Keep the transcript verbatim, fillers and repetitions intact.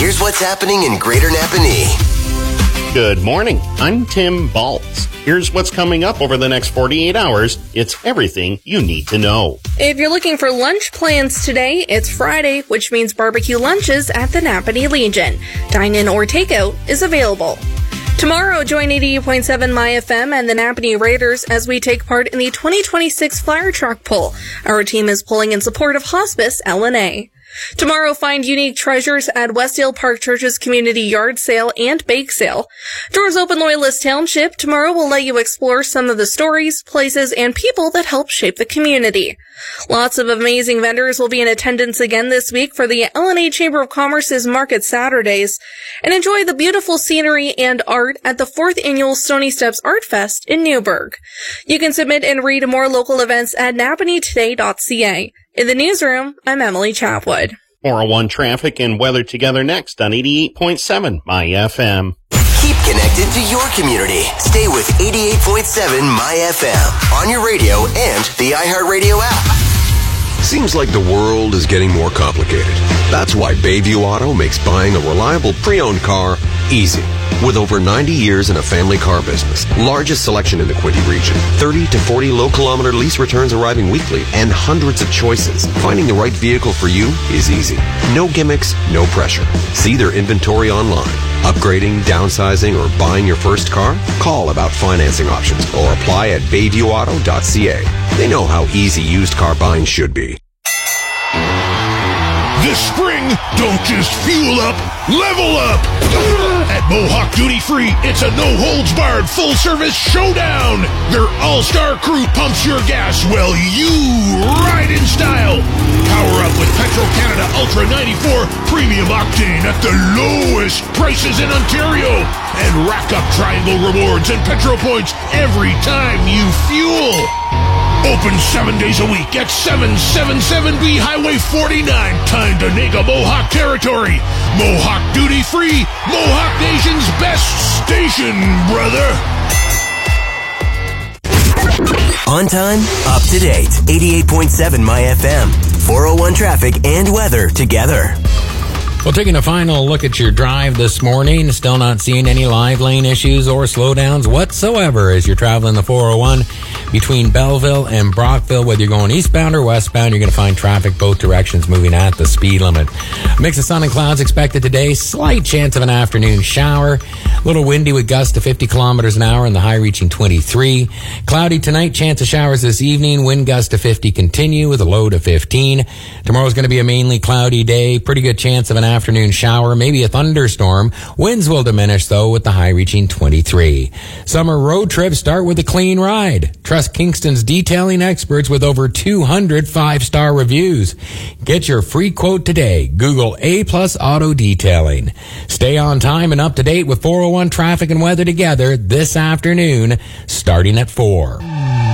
here's what's happening in Greater Napanee. Good morning. I'm Tim Baltz. Here's what's coming up over the next forty-eight hours. It's everything you need to know. If you're looking for lunch plans today, it's Friday, which means barbecue lunches at the Napanee Legion. Dine-in or takeout is available. Tomorrow, join eighty-eight point seven My F M and the Napanee Raiders as we take part in the twenty twenty-six Flyer Truck Pull. Our team is pulling in support of Hospice L N A. Tomorrow, find unique treasures at Westdale Park Church's community yard sale and bake sale. Doors open Loyalist Township. Tomorrow will let you explore some of the stories, places, and people that help shape the community. Lots of amazing vendors will be in attendance again this week for the L N A Chamber of Commerce's Market Saturdays. And enjoy the beautiful scenery and art at the fourth Annual Stony Steps Art Fest in Newburgh. You can submit and read more local events at napanee today dot c a. In the newsroom, I'm Emily Chapwood. four oh one traffic and weather together next on eighty-eight point seven My F M. Keep connected to your community. Stay with eighty-eight point seven My F M on your radio and the iHeartRadio app. Seems like the world is getting more complicated. That's why Bayview Auto makes buying a reliable pre-owned car easy. With over ninety years in a family car business, largest selection in the Quinte region, thirty to forty low-kilometer lease returns arriving weekly, and hundreds of choices, finding the right vehicle for you is easy. No gimmicks, no pressure. See their inventory online. Upgrading, downsizing, or buying your first car? Call about financing options or apply at bayview auto dot c a. They know how easy used car buying should be. This spring, don't just fuel up, level up! At Mohawk Duty Free, it's a no-holds-barred full-service showdown! Their all-star crew pumps your gas while you ride in style! Power up with Petro-Canada Ultra ninety-four Premium Octane at the lowest prices in Ontario! And rack up Triangle rewards and Petro points every time you fuel! Open seven days a week at seven seventy-seven B Highway forty-nine, Tyndonega, Mohawk Territory. Mohawk Duty Free, Mohawk Nation's best station, brother. On time, up to date. eighty-eight point seven My F M. four oh one traffic and weather together. Well, taking a final look at your drive this morning, still not seeing any live lane issues or slowdowns whatsoever as you're traveling the four oh one between Belleville and Brockville. Whether you're going eastbound or westbound, you're going to find traffic both directions moving at the speed limit. A mix of sun and clouds expected today. Slight chance of an afternoon shower. A little windy with gusts to fifty kilometers an hour and the high reaching twenty-three. Cloudy tonight, chance of showers this evening. Wind gusts to fifty continue with a low to fifteen. Tomorrow's going to be a mainly cloudy day. Pretty good chance of an afternoon shower, maybe a thunderstorm. Winds will diminish, though, with the high reaching twenty-three. Summer road trips start with a clean ride. Trust Kingston's detailing experts with over two hundred five-star reviews. Get your free quote today. Google A Plus Auto Detailing. Stay on time and up to date with four oh one traffic and weather together this afternoon, starting at four.